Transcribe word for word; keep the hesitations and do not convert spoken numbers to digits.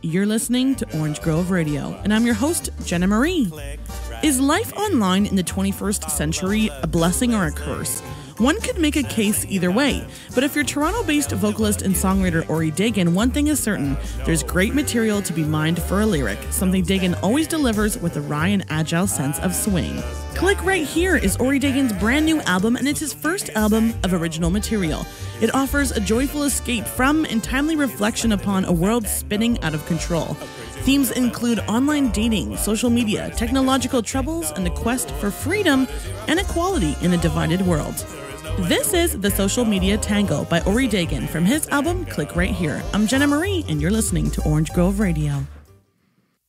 You're listening to Orange Grove Radio, and I'm your host, Jenna Marie. Is life online in the twenty-first century a blessing or a curse? One could make a case either way, but if you're Toronto-based vocalist and songwriter Ori Dagan, one thing is certain: there's great material to be mined for a lyric, something Dagan always delivers with a wry and agile sense of swing. Click Right Here is Ori Dagan's brand new album, and it's his first album of original material. It offers a joyful escape from and timely reflection upon a world spinning out of control. Themes include online dating, social media, technological troubles, and the quest for freedom and equality in a divided world. This is The Social Media Tango by Ori Dagan from his album Click Right Here. I'm Jenna Marie, and you're listening to Orange Grove Radio.